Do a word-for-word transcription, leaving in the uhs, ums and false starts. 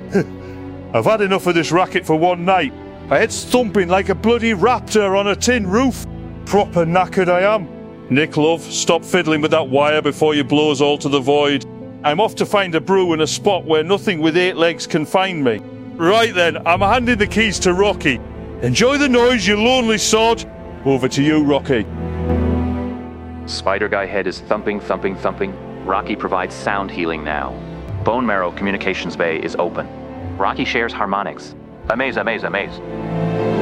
I've had enough of this racket for one night. My head's thumping like a bloody raptor on a tin roof. Proper knackered I am. Nick, love, stop fiddling with that wire before you blow us all to the void. I'm off to find a brew in a spot where nothing with eight legs can find me. Right then, I'm handing the keys to Rocky. Enjoy the noise, you lonely sod. Over to you, Rocky. Spider Guy head is thumping, thumping, thumping. Rocky provides sound healing now. Bone Marrow communications bay is open. Rocky shares harmonics. Amaze, amaze, amaze.